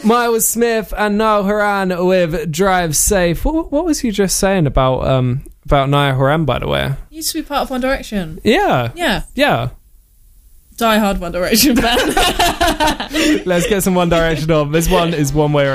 Miles Smith and Niall Horan with Drive Safe. What was you just saying about Niall Horan, by the way? He used to be part of One Direction. Yeah. Die Hard One Direction fan. Let's get some One Direction on. This one is One Way